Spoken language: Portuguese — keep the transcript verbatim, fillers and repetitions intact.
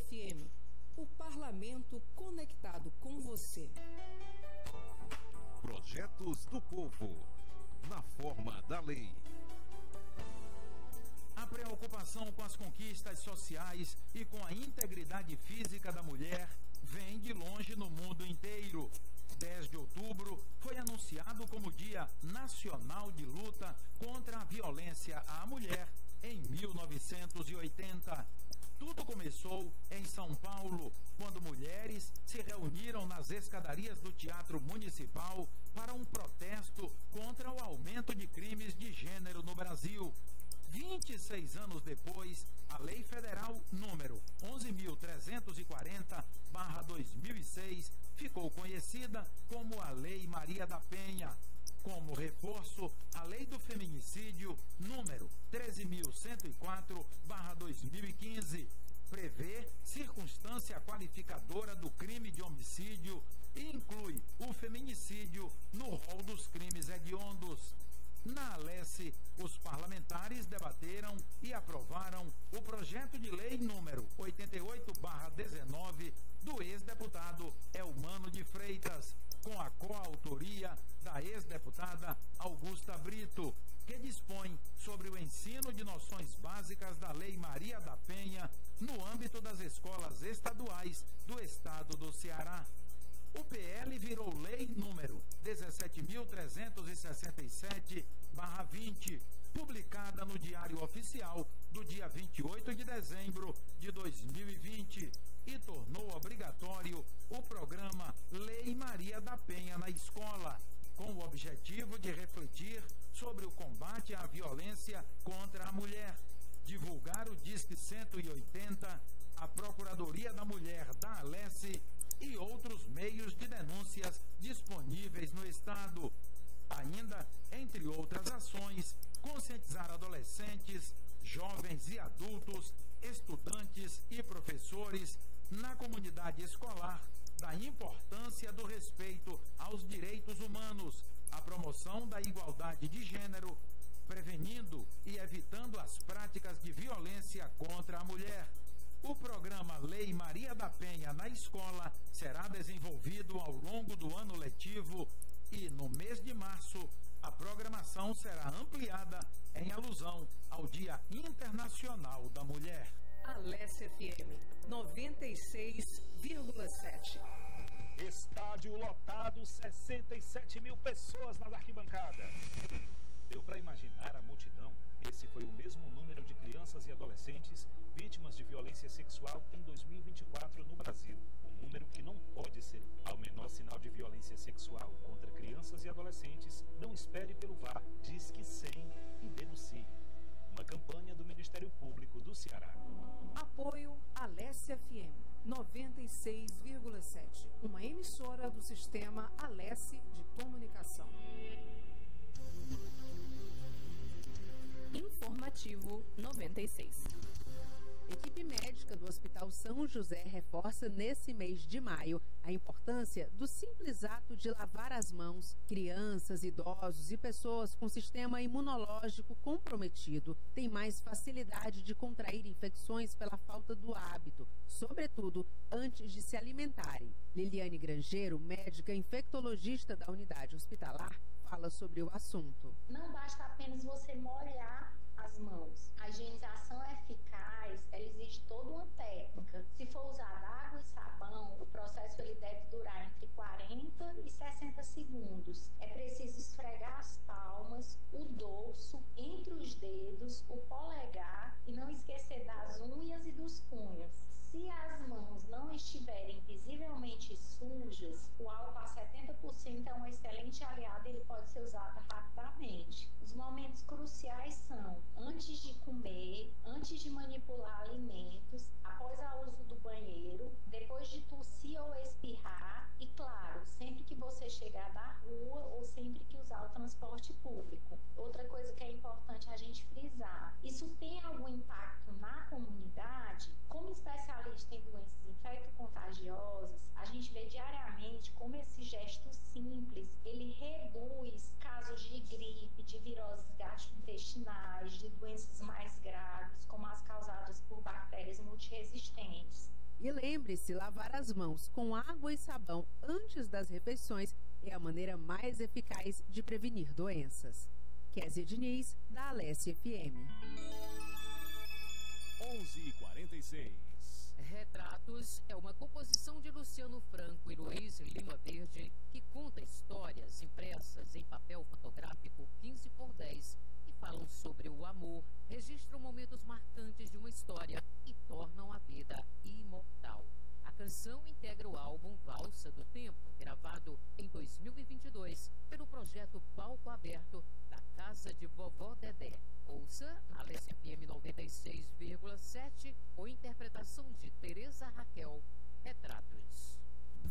F M, o parlamento conectado com você. Projetos do Povo, na forma da lei. A preocupação com as conquistas sociais e com a integridade física da mulher vem de longe no mundo inteiro. dez de outubro foi anunciado como Dia Nacional de Luta contra a Violência à Mulher em mil novecentos e oitenta. Tudo começou em São Paulo, quando mulheres se reuniram nas escadarias do Teatro Municipal para um protesto contra o aumento de crimes de gênero no Brasil. vinte e seis anos depois, a Lei Federal número onze mil trezentos e quarenta barra dois mil e seis ficou conhecida como a Lei Maria da Penha. Como reforço, a Lei do Feminicídio número treze mil cento e quatro barra dois mil e quinze prevê circunstância qualificadora do crime de homicídio e inclui o feminicídio no rol dos crimes hediondos. Na Alesse, os parlamentares debateram e aprovaram o projeto de lei número oitenta e oito barra dezenove do ex-deputado Elmano de Freitas, com a coautoria da ex-deputada Augusta Brito, que dispõe sobre o ensino de noções básicas da Lei Maria da Penha no âmbito das escolas estaduais do estado do Ceará. O P L virou lei número dezessete mil trezentos e sessenta e sete barra vinte, publicada no Diário Oficial do dia vinte e oito de dezembro de dois mil e vinte, e tornou obrigatório o programa Lei Maria da Penha na escola, com o objetivo de refletir sobre o combate à violência contra a mulher, divulgar o Disque cento e oitenta, a Procuradoria da Mulher da Alesse e outros meios de denúncias disponíveis no Estado. Ainda, entre outras ações, conscientizar adolescentes, jovens e adultos, estudantes e professores na comunidade escolar da importância do respeito aos direitos humanos, a promoção da igualdade de gênero, prevenindo e evitando as práticas de violência contra a mulher. O programa Lei Maria da Penha na escola será desenvolvido ao longo do ano letivo e, no mês de março, a programação será ampliada em alusão ao Dia Internacional da Mulher. Alesse F M noventa e seis vírgula sete. Estádio lotado, sessenta e sete mil pessoas nas arquibancadas. Deu para imaginar a multidão? Esse foi o mesmo número de crianças e adolescentes vítimas de violência sexual em dois mil e vinte e quatro no Brasil. Um número que não pode ser. Ao menor sinal de violência sexual contra crianças e adolescentes, não espere pelo V A R. Disque cem e denuncie. Uma campanha do Ministério Público do Ceará. Apoio Alesse F M noventa e seis vírgula sete, uma emissora do Sistema Alesse de Comunicação. Informativo noventa e seis. Equipe médica do Hospital São José reforça nesse mês de maio a importância do simples ato de lavar as mãos. Crianças, idosos e pessoas com sistema imunológico comprometido têm mais facilidade de contrair infecções pela falta do hábito, sobretudo antes de se alimentarem. Liliane Grangeiro, médica infectologista da unidade hospitalar, fala sobre o assunto. Não basta apenas você molhar as mãos. A higienização eficaz, ela exige toda uma técnica. Se for usar água e sabão, o processo ele deve durar entre quarenta e sessenta segundos. É preciso esfregar as palmas, o dorso, entre os dedos, o polegar e não esquecer das unhas e dos punhos. Se as mãos não estiverem visivelmente sujas, o álcool a setenta por cento é um excelente aliado e ele pode ser usado rapidamente. Os momentos cruciais são antes de comer, antes de manipular alimentos, após o uso do banheiro, depois de tossir ou espirrar e, claro, sempre que você chegar da rua ou sempre que usar o transporte público. Outra coisa que é importante a gente frisar, isso tem algum impacto na comunidade? Como especialista em doenças infecto-contagiosas, a gente vê diariamente como esse gesto simples, ele reduz casos de gripe, de viroses gastrointestinais, de doenças mais graves, como as causadas por bactérias multiresistentes. E lembre-se, lavar as mãos com água e sabão antes das refeições é a maneira mais eficaz de prevenir doenças. Kézia Diniz, da Alesse F M. onze e quarenta e seis. Retratos é uma composição de Luciano Franco e Luiz Lima Verde que conta histórias impressas em papel fotográfico quinze por dez e falam sobre o amor, registram momentos marcantes de uma história e tornam a vida imortal. A canção integra o álbum Valsa do Tempo, gravado em dois mil e vinte e dois pelo projeto Palco Aberto da Casa de Vovó Dedé. Ouça na Alesse F M noventa e seis vírgula sete ou interpretação de Tereza Raquel, Retratos.